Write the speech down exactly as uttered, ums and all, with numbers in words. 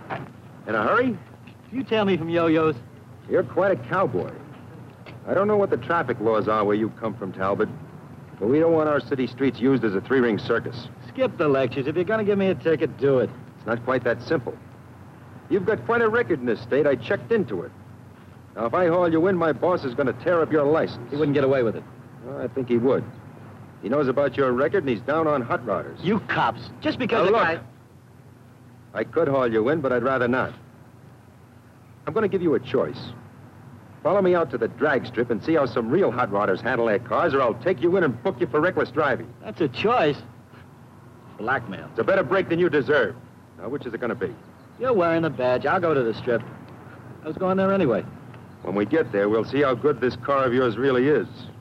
In a hurry? You tell me from yo-yos. You're quite a cowboy. I don't know what the traffic laws are where you come from, Talbot, but we don't want our city streets used as a three-ring circus. Skip the lectures. If you're going to give me a ticket, do it. It's not quite that simple. You've got quite a record in this state. I checked into it. Now, if I haul you in, my boss is going to tear up your license. He wouldn't get away with it. Well, I think he would. He knows about your record, and he's down on hot rodders. You cops. Just because Now, a look, guy... I could haul you in, but I'd rather not. I'm going to give you a choice. Follow me out to the drag strip and see how some real hot rodders handle their cars, or I'll take you in and book you for reckless driving. That's a choice. Blackmail. It's a better break than you deserve. Now, which is it going to be? You're wearing the badge. I'll go to the strip. I was going there anyway. When we get there, we'll see how good this car of yours really is.